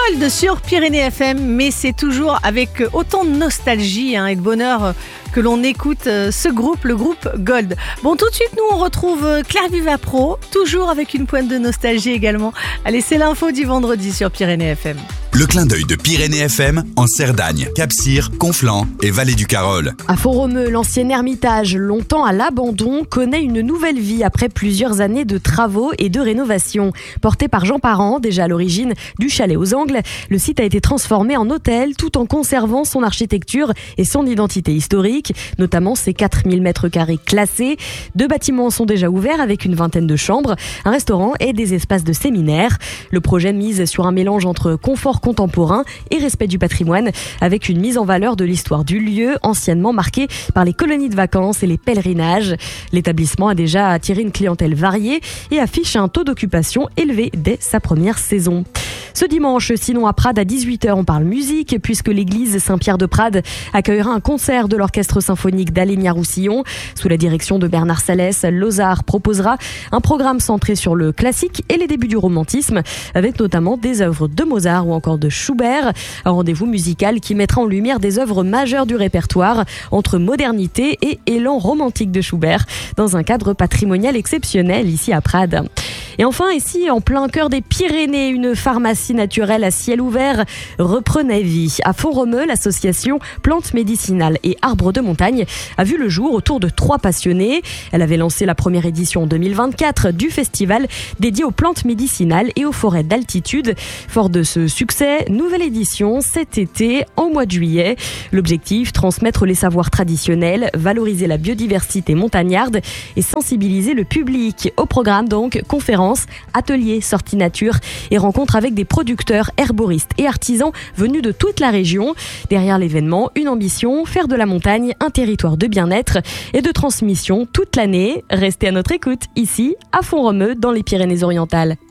Gold sur Pyrénées FM, mais c'est toujours avec autant de nostalgie et de bonheur que l'on écoute ce groupe, le groupe Gold. Bon, tout de suite, nous, on retrouve Claire Vivapro, toujours avec une pointe de nostalgie également. Allez, c'est l'info du vendredi sur Pyrénées FM. Le clin d'œil de Pyrénées FM en Cerdagne, Cap-Cyr, Conflans et Vallée du Carol. À Font-Romeu, l'ancien ermitage, longtemps à l'abandon, connaît une nouvelle vie après plusieurs années de travaux et de rénovation. Porté par Jean Parent, déjà à l'origine du chalet aux Angles, le site a été transformé en hôtel tout en conservant son architecture et son identité historique, notamment ses 4000 m² classés. 2 bâtiments sont déjà ouverts avec une vingtaine de chambres, un restaurant et des espaces de séminaire. Le projet mise sur un mélange entre confort contemporain et respect du patrimoine, avec une mise en valeur de l'histoire du lieu, anciennement marqué par les colonies de vacances et les pèlerinages. L'établissement a déjà attiré une clientèle variée et affiche un taux d'occupation élevé dès sa première saison. Ce dimanche, sinon à Prades à 18h, on parle musique, puisque l'église Saint-Pierre de Prades accueillera un concert de l'orchestre symphonique d'Aligna-Roussillon. Sous la direction de Bernard Salès, Lozard proposera un programme centré sur le classique et les débuts du romantisme, avec notamment des œuvres de Mozart ou encore de Schubert. Un rendez-vous musical qui mettra en lumière des œuvres majeures du répertoire, entre modernité et élan romantique de Schubert, dans un cadre patrimonial exceptionnel ici à Prades. Et enfin, ici, en plein cœur des Pyrénées, une pharmacie naturelle à ciel ouvert reprenait vie. À Font-Romeu, l'association Plantes Médicinales et Arbres de Montagne a vu le jour autour de 3 passionnés. Elle avait lancé la première édition en 2024 du festival dédié aux plantes médicinales et aux forêts d'altitude. Fort de ce succès, nouvelle édition cet été, en mois de juillet. L'objectif, transmettre les savoirs traditionnels, valoriser la biodiversité montagnarde et sensibiliser le public. Au programme donc, conférences, ateliers, sorties nature et rencontres avec des producteurs, herboristes et artisans venus de toute la région. Derrière l'événement, une ambition, faire de la montagne un territoire de bien-être et de transmission toute l'année. Restez à notre écoute ici à Font-Romeu dans les Pyrénées-Orientales.